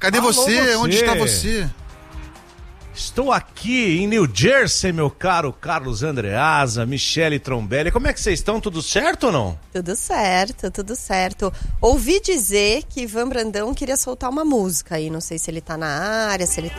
Cadê você? Onde está você? Estou aqui em New Jersey, meu caro Carlos Andreasa, Michele Trombelli. Como é que vocês estão? Tudo certo ou não? Tudo certo, tudo certo. Ouvi dizer que Ivan Brandão queria soltar uma música aí. Não sei se ele tá na área, se ele